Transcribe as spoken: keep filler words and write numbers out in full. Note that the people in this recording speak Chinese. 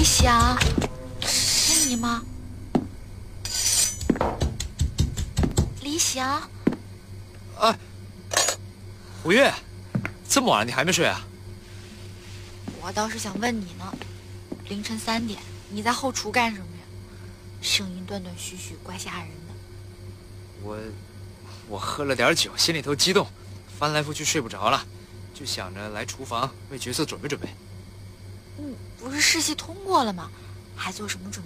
李想，是你吗？李想， 啊，吴越，这么晚了你还没睡啊？ 我倒是想问你呢，凌晨三点你在后厨干什么呀？声音断断续续，怪吓人的。 我，我喝了点酒，心里头激动，翻来覆去睡不着了，就想着来厨房为角色准备准备。 嗯，不是试戏通过了吗？还做什么准备？